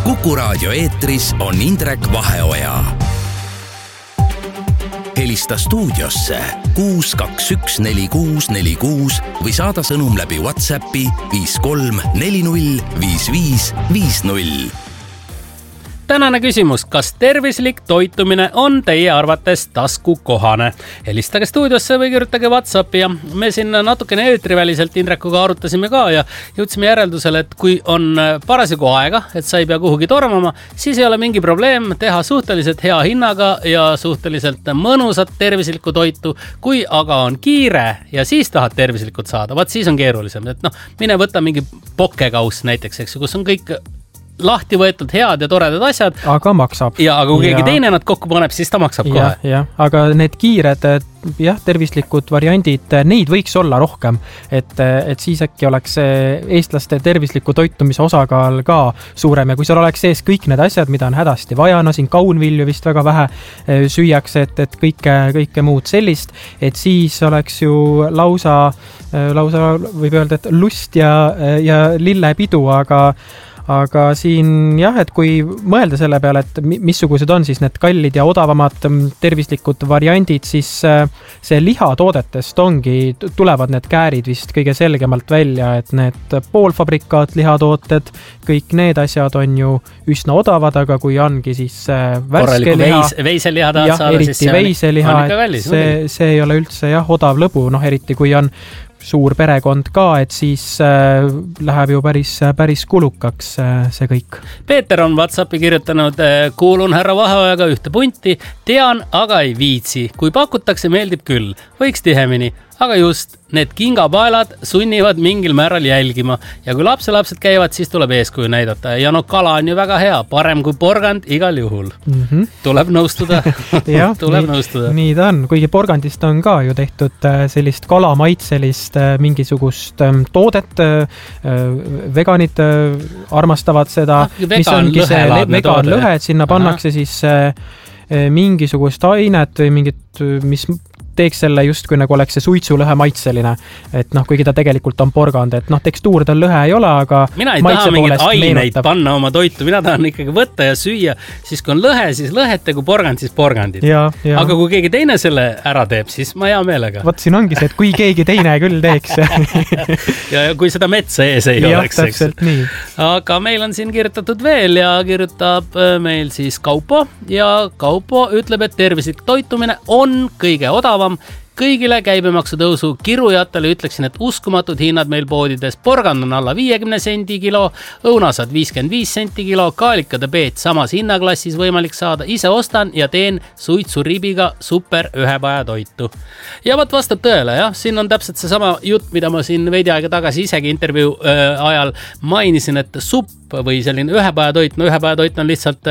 Kuku Raadio eetris on Indrek Vaheoja. Helista stuudiosse 6214646 või saada sõnum läbi WhatsAppi 53405550. Tänane küsimus, kas tervislik toitumine on teie arvates taskukohane? Helistage stuudiosse või kirjutage WhatsAppi ja me siin natukene eetriväliselt Indrekuga arutasime ka ja jõudsime järeldusele, et kui on parasjagu aega, et sa ei pea kuhugi tormama, siis ei ole mingi probleem teha suhteliselt hea hinnaga ja suhteliselt mõnusat tervislikku toitu. Kui aga on kiire ja siis tahad tervislikult saada, vaat siis on keerulisem. Et mine võtta mingi pokekauss näiteks, eks, kus on kõik lahti võetud head ja toredad asjad. Aga maksab. Ja aga kui keegi teine nad kokku paneb, siis ta maksab kohe. Ja, aga need kiired, tervislikud variandid, neid võiks olla rohkem. Et siis äkki oleks eestlaste tervisliku toitumise osakaal ka suurem. Ja kui seal oleks sees kõik need asjad, mida on hädasti vaja, siin kaunvilju vist väga vähe süüakse, et kõike muud sellist, et siis oleks ju lausa võib öelda, et lust ja lillepidu, aga siin jah, et kui mõelda selle peale, et missugused on siis need kallid ja odavamad tervislikud variandid, siis see lihatoodetest tulevad need käärid vist kõige selgemalt välja, et need poolfabrikaat lihatooted, kõik need asjad on ju üsna odavad, aga kui ongi siis värske liha, veiseliha tahad saada, siis see on kallis. See ei ole üldse odav lõbu, eriti kui on suur perekond ka, et siis läheb ju päris kulukaks see kõik. Peeter on WhatsAppi kirjutanud, kuulun härra Vaheojaga ühte punti, tean, aga ei viitsi. Kui pakutakse, meeldib küll. Võiks tihemini. Aga just, need kingapaelad sunnivad mingil määral jälgima ja kui lapselapsed käivad, siis tuleb eeskuju näidata ja kala on ju väga hea, parem kui porgand igal juhul. Tuleb nõustuda. nõustuda. Nii ta on, kuigi porgandist on ka ju tehtud sellist kalamaitselist mingisugust toodet, veganid armastavad seda, mis ongi see veganlõhe, et sinna pannakse siis mingisugust ainet või mingit, mis teeks selle justkui nagu oleks see suitsulõhe maitseline, et kuigi ta tegelikult on porgand, et tekstuur tal lõhe ei ole, aga mina ei taha mingeid aineid panna oma toitu, mina tahan ikkagi võtta ja süüa, siis kui on lõhe, siis lõhet ja kui porgand, siis porgandid. Aga kui keegi teine selle ära teeb, siis ma hea meelega. Vot siin ongi see, et kui keegi teine küll teeks. ja kui seda metsa ees ei oleks. Täpselt nii. Aga meil on siin kirjutatud veel ja kirjutab meil siis Kaupo ja Kaupo ütleb, et tervislik toitumine on kõige odavam. Kõigile käibemaksu tõusu kirujatele ütleksin, et uskumatud hinnad meil poodides. Porgand on alla 50 sendi kilo, õunasad 55 senti kilo, kaalikade peet samas hinnaklassis võimalik saada. Ise ostan ja teen suitsuribiga super ühepaja toitu. Ja vot vastab tõele, jah. Siin on täpselt seesama jutt, mida ma siin veidi aega tagasi isegi intervjuu ajal mainisin, et supp või selline ühepaja toit. Ühepaja toit on lihtsalt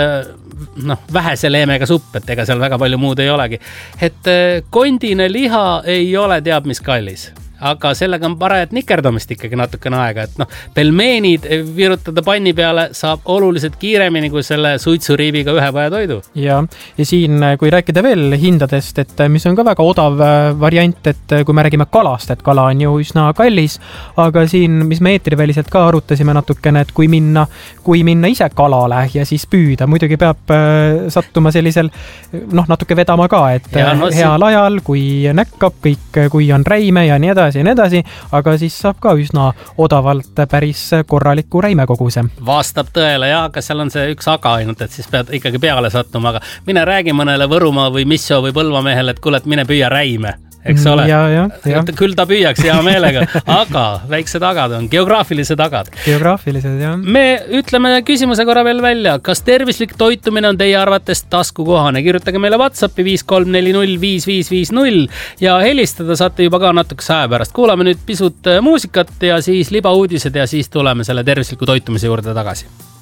vähese leemega supp, et ega seal väga palju muud ei olegi. Et kondine liha ei ole teab mis kallis. Aga sellega on parajat nikerdamist ikkagi natukene aega, et pelmeenid virutada panni peale saab oluliselt kiiremini kui selle suitsuriibiga ühepaja toidu. Ja siin, kui rääkida veel hindadest, et mis on ka väga odav variant, et kui me räägime kalast, et kala on ju üsna kallis, aga siin, mis me eetriväliselt ka arutasime natukene, et kui minna ise kalale ja siis püüda, muidugi peab sattuma sellisel, natuke vedama ka, et heal ajal, kui näkkab kõik, kui on räime ja nii edasi, aga siis saab ka üsna odavalt päris korraliku räimekoguse. Vastab tõele, aga seal on see üks aga ainult, et siis pead ikkagi peale sattuma, aga mine räägi mõnele Võrumaa või Missio või Põlva mehele, et kuule, et mine püüa räime. Eks ole? Ja. Küll ta püüaks hea meelega, aga väiksed agad on, geograafilised agad. Geograafilised, jah. Me ütleme küsimuse korra veel välja, kas tervislik toitumine on teie arvates taskukohane? Kirjutage meile WhatsAppi 53405550 ja helistada saate juba ka natukese aja pärast. Kuulame nüüd pisut muusikat ja siis libauudised ja siis tuleme selle tervisliku toitumise juurde tagasi.